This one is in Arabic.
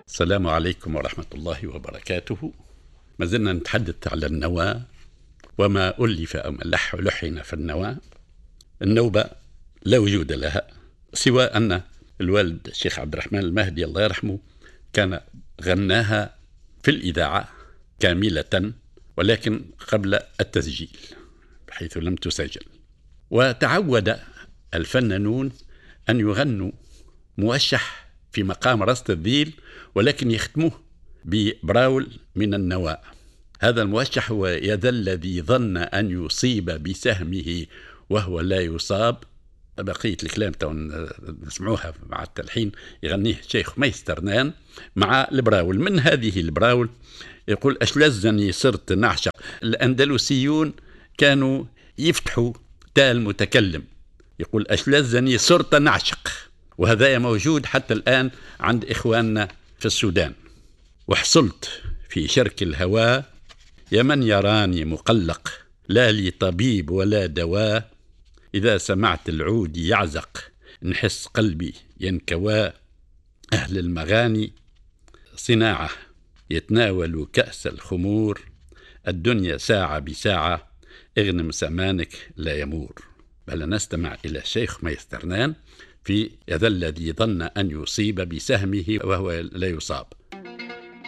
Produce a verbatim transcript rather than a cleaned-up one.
السلام عليكم ورحمة الله وبركاته. ما زلنا نتحدث على النواة وما ألف أو لح لحن في النواة. النوبة لا وجود لها سوى أن الوالد الشيخ عبد الرحمن المهدي الله يرحمه كان غناها في الإذاعة كاملة، ولكن قبل التسجيل بحيث لم تسجل. وتعود الفنانون أن يغنوا موشح في مقام رصد الذيل، ولكن يختموه ببراول من النواة. هذا الموشح هو يذا الذي ظن أن يصيب بسهمه وهو لا يصاب. بقية الكلام نسمعوها مع التلحين يغنيه الشيخ ميسترنان مع البراول. من هذه البراول يقول: أشلزني صرت نعشق. الأندلسيون كانوا يفتحوا تاء المتكلم، يقول أشلزني صرت نعشق، وهذا موجود حتى الآن عند إخواننا في السودان. وحصلت في شرك الهوى يا من يراني مقلق، لا لي طبيب ولا دواء، إذا سمعت العود يعزق نحس قلبي ينكوى. أهل المغاني صناعة يتناول كأس الخمور، الدنيا ساعة بساعة اغنم سمانك لا يمور. بل نستمع إلى الشيخ ميسترنان في هذا الذي ظن أن يصيب بسهمه وهو لا يصاب.